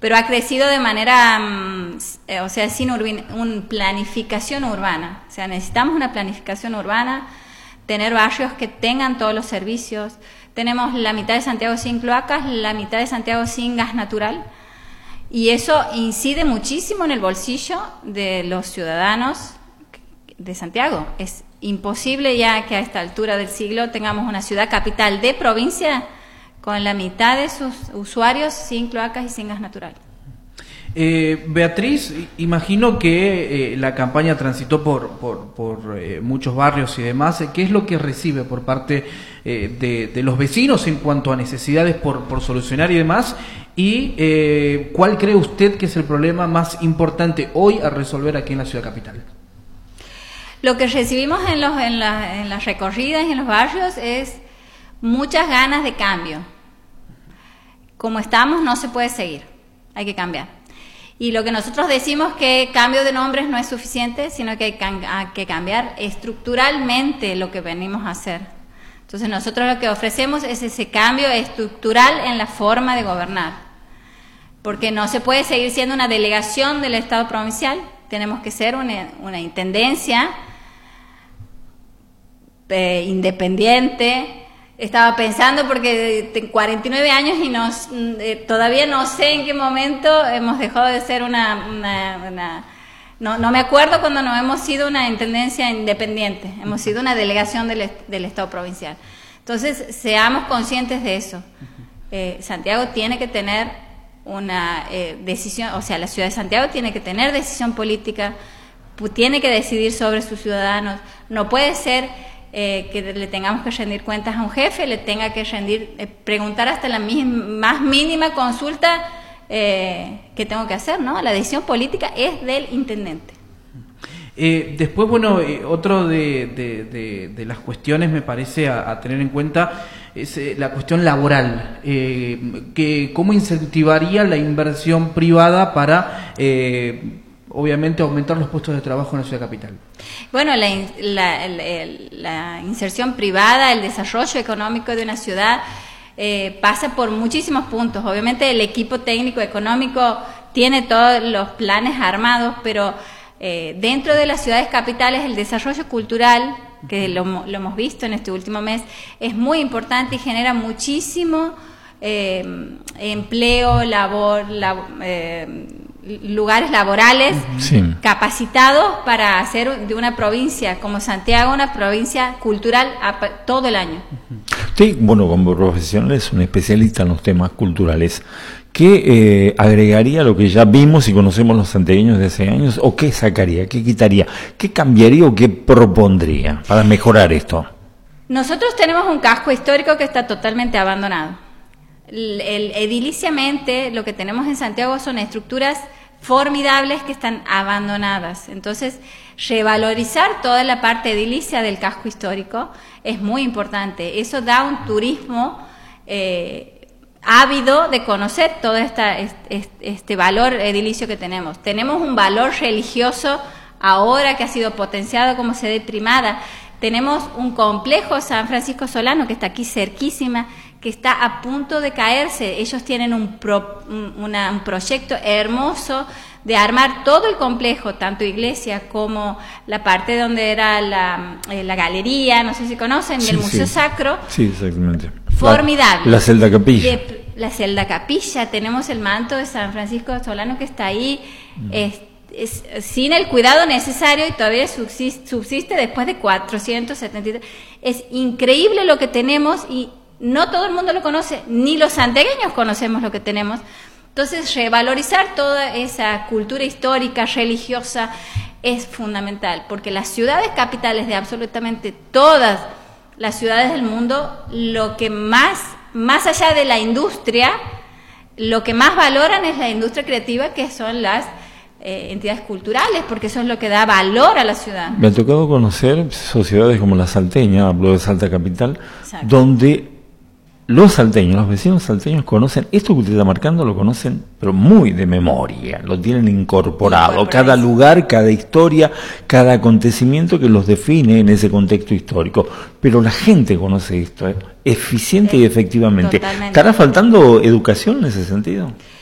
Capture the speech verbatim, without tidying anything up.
pero ha crecido de manera, um, o sea, sin urbin, un planificación urbana. O sea, necesitamos una planificación urbana, tener barrios que tengan todos los servicios. Tenemos la mitad de Santiago sin cloacas, la mitad de Santiago sin gas natural, y eso incide muchísimo en el bolsillo de los ciudadanos de Santiago. Es imposible ya que a esta altura del siglo tengamos una ciudad capital de provincia con la mitad de sus usuarios sin cloacas y sin gas natural. Eh, Beatriz, imagino que eh, la campaña transitó por, por, por eh, muchos barrios y demás. ¿Qué es lo que recibe por parte eh, de, de los vecinos en cuanto a necesidades por, por solucionar y demás? ¿Y eh, cuál cree usted que es el problema más importante hoy a resolver aquí en la ciudad capital? Lo que recibimos en, los, en, la, en las recorridas y en los barrios es muchas ganas de cambio. Como estamos no se puede seguir, hay que cambiar. Y lo que nosotros decimos que cambio de nombres no es suficiente, sino que hay que cambiar estructuralmente lo que venimos a hacer. Entonces nosotros lo que ofrecemos es ese cambio estructural en la forma de gobernar. Porque no se puede seguir siendo una delegación del Estado provincial, tenemos que ser una, una intendencia eh, independiente. Estaba pensando porque tengo cuarenta y nueve años y nos, eh, todavía no sé en qué momento hemos dejado de ser una... una, una no, no me acuerdo cuando no hemos sido una intendencia independiente, hemos sido una delegación del, del Estado provincial. Entonces, seamos conscientes de eso. Eh, Santiago tiene que tener una eh, decisión, o sea, la ciudad de Santiago tiene que tener decisión política, tiene que decidir sobre sus ciudadanos. No puede ser... Eh, que le tengamos que rendir cuentas a un jefe, le tenga que rendir, eh, preguntar hasta la misma, más mínima consulta eh, que tengo que hacer, ¿no? La decisión política es del intendente. Eh, después, bueno, eh, otro de, de, de, de las cuestiones me parece a, a tener en cuenta es eh, la cuestión laboral, eh, que cómo incentivaría la inversión privada para... Eh, obviamente aumentar los puestos de trabajo en la ciudad capital. Bueno, la, la, la, la inserción privada, el desarrollo económico de una ciudad eh, pasa por muchísimos puntos. Obviamente el equipo técnico económico tiene todos los planes armados, pero eh, dentro de las ciudades capitales el desarrollo cultural, que lo, lo hemos visto en este último mes, es muy importante y genera muchísimo eh, empleo, labor, lab, eh, lugares laborales sí. capacitados para hacer de una provincia como Santiago una provincia cultural a, todo el año. Sí, bueno, como profesional es un especialista en los temas culturales. ¿Qué eh, agregaría lo que ya vimos y conocemos los santiagueños de hace años? ¿O qué sacaría, qué quitaría, qué cambiaría o qué propondría para mejorar esto? Nosotros tenemos un casco histórico que está totalmente abandonado. El, el, ediliciamente lo que tenemos en Santiago son estructuras formidables que están abandonadas. Entonces, revalorizar toda la parte edilicia del casco histórico es muy importante. Eso da un turismo eh, ávido de conocer todo esta, este, este valor edilicio que tenemos. Tenemos un valor religioso ahora que ha sido potenciado como sede primada. Tenemos un complejo San Francisco Solano que está aquí cerquísima, que está a punto de caerse. Ellos tienen un, pro, una, un proyecto hermoso de armar todo el complejo, tanto iglesia como la parte donde era la, eh, la galería, no sé si conocen, sí, del Museo sí. Sacro. Sí, exactamente. Formidable. La, la celda capilla. De, la celda capilla, tenemos el manto de San Francisco Solano que está ahí, mm. es, es, sin el cuidado necesario y todavía subsiste, subsiste después de cuatrocientos setenta y tres. Es increíble lo que tenemos y no todo el mundo lo conoce, ni los santiagueños conocemos lo que tenemos. Entonces, revalorizar toda esa cultura histórica, religiosa, es fundamental, porque las ciudades capitales de absolutamente todas las ciudades del mundo, lo que más, más allá de la industria, lo que más valoran es la industria creativa, que son las eh, entidades culturales, porque eso es lo que da valor a la ciudad. Me ha tocado conocer sociedades como la salteña, hablo de Salta Capital, exacto, donde los salteños, los vecinos salteños conocen, esto que usted está marcando lo conocen, pero muy de memoria, lo tienen incorporado, cada lugar, cada historia, cada acontecimiento que los define en ese contexto histórico, pero la gente conoce esto, ¿eh? eficiente eh, y efectivamente. Totalmente. ¿Estará faltando educación en ese sentido?